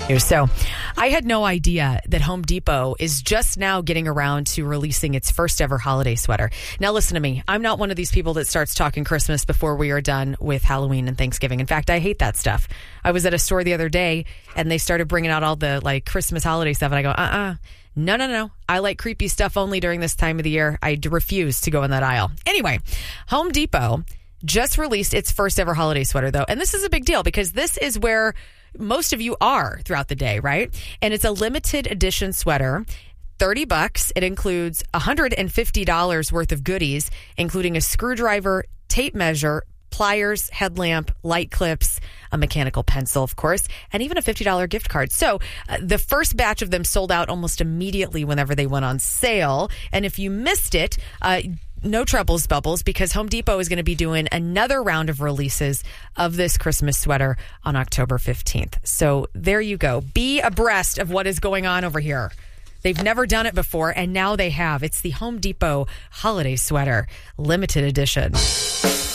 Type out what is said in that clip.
So I had no idea that Home Depot is just now getting around to releasing its first ever holiday sweater. Now, listen to me. I'm not one of these people that starts talking Christmas before we are done with Halloween and Thanksgiving. In fact, I hate that stuff. I was at a store the other day and they started bringing out all the like Christmas holiday stuff. And I go, No. I like creepy stuff only during this time of the year. I refuse to go in that aisle. Anyway, Home Depot just released its first ever holiday sweater, though. And this is a big deal because this is where most of you are throughout the day, right? And it's a limited edition sweater, $30. It includes $150 worth of goodies, including a screwdriver, tape measure, pliers, headlamp, light clips, a mechanical pencil, of course, and even a $50 gift card. So the first batch of them sold out almost immediately whenever they went on sale. And if you missed it, no troubles, Bubbles, because Home Depot is going to be doing another round of releases of this Christmas sweater on October 15th. So there you go. Be abreast of what is going on over here. They've never done it before, and now they have. It's the Home Depot holiday sweater, limited edition.